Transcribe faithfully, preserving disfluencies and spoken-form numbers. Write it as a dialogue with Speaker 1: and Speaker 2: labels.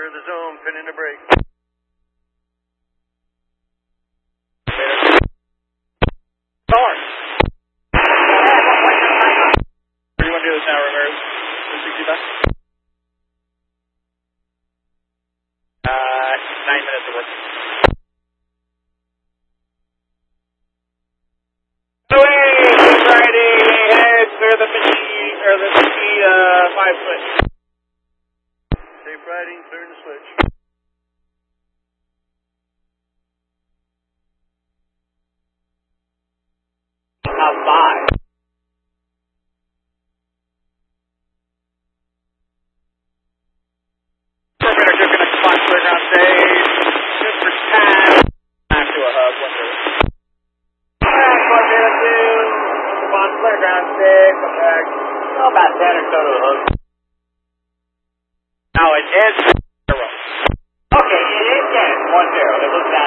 Speaker 1: clear the zone, pin in the brake.
Speaker 2: Start. What do you want to do this now, Ramirez? one sixty back? Uh, nine minutes of work. Away! Friday! Head clear the machine, or the machine, uh, five switch.
Speaker 1: Safe riding, clearing the switch.
Speaker 2: Top five. Perimeter disconnect the box clear ground stage. Good for ten. Back to a hub, one zero. Alright, one zero two. Come on, clear ground stage. Come back. Oh, about ten or so to a hub. Now it is zero. Okay, it is ten. One zero. They're looking